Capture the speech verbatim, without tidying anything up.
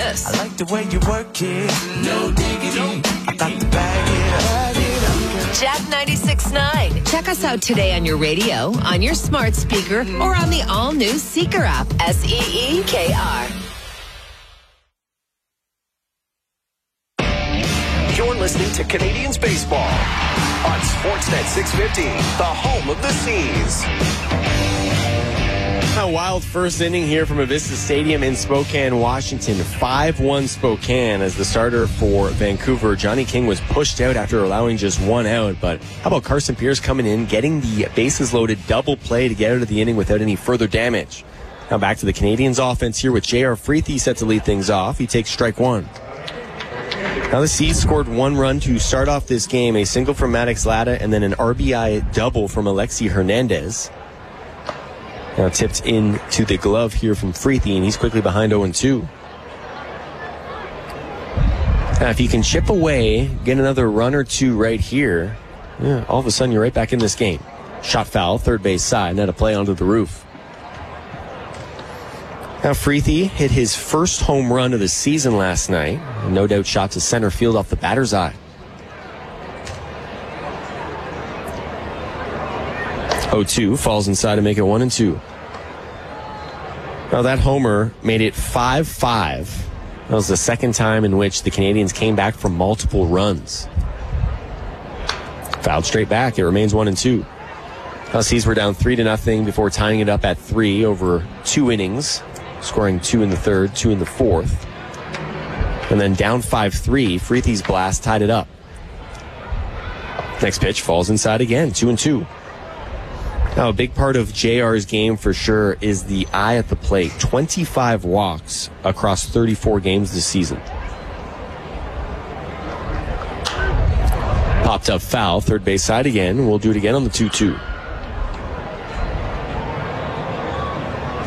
this. I like the way you work it. No diggity. I got to bag it up. Jack ninety-six point nine. Check us out today on your radio, on your smart speaker, or on the all-new Seeker app. S E E K R. You're listening to Canadians Baseball on Sportsnet six fifty, the home of the Seas. A wild first inning here from Avista Stadium in Spokane, Washington. five one Spokane as the starter for Vancouver. Johnny King was pushed out after allowing just one out. But how about Carson Pierce coming in, getting the bases loaded double play to get out of the inning without any further damage. Now back to the Canadians offense here with J R Freethy set to lead things off. He takes strike one. Now the Seas scored one run to start off this game, a single from Maddox Latta and then an R B I double from Alexi Hernandez. Now tipped into the glove here from Freethy, and he's quickly behind oh and two. Now if you can chip away, get another run or two right here, yeah, all of a sudden you're right back in this game. Shot foul, third base side, and had a play onto the roof. Now Freethy hit his first home run of the season last night. And no doubt shot to center field off the batter's eye. oh two falls inside to make it one and two. Now that homer made it five five. That was the second time in which the Canadians came back from multiple runs. Fouled straight back. It remains one and two. Now Seas were down three to nothing before tying it up at three over two innings, scoring two in the third, two in the fourth. And then down five three, Freethy's blast tied it up. Next pitch falls inside again, two and two. Now, a big part of J R's game for sure is the eye at the plate. twenty-five walks across thirty-four games this season. Popped up foul, third base side again. We'll do it again on the two two.